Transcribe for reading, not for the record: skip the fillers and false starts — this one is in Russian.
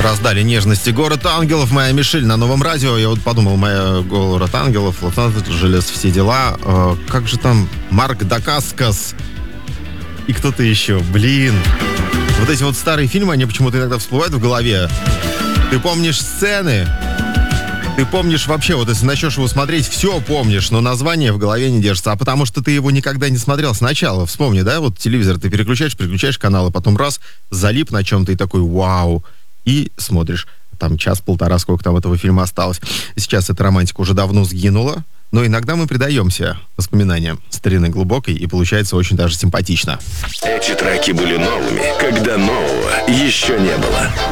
Раздали нежности «Город ангелов», «Моя Мишель» на Новом радио. Я вот подумал, «Моя «Город ангелов», «Лос-Анджелес», все дела. Как же там Марк Дакаскас и кто-то еще. Блин. Вот эти вот старые фильмы, они почему-то иногда всплывают в голове. Ты помнишь сцены, ты помнишь вообще, вот если начнешь его смотреть, все помнишь, но название в голове не держится. А потому что ты его никогда не смотрел сначала. Вспомни, да, вот телевизор ты переключаешь каналы, потом раз, залип на чем-то и такой «Вау!» И смотришь, там час-полтора, сколько там этого фильма осталось. Сейчас эта романтика уже давно сгинула, но иногда мы предаемся воспоминаниям старины глубокой, и получается очень даже симпатично. Эти треки были новыми, когда нового еще не было.